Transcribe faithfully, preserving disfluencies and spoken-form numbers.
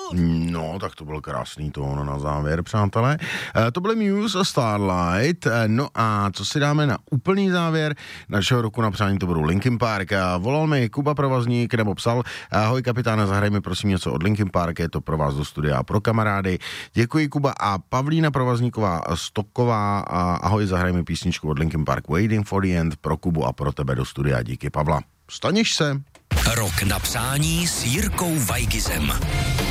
No, tak to byl krásný tón na závěr, přátelé. E, to byly Muse a Starlight. E, no a co si dáme na úplný závěr našeho roku na přání, to budou Linkin Park. A volal mi Kuba Provazník, nebo psal: ahoj kapitáne, zahraj mi prosím něco od Linkin Park, je to pro vás do studia a pro kamarády. Děkuji, Kuba. A Pavlína Provazníková Stoková, a ahoj, zahraj mi písničku od Linkin Park Waiting for the End pro Kubu a pro tebe do studia. Díky, Pavla. Staněš se. Rok na přání s Jirkou Vajgizem.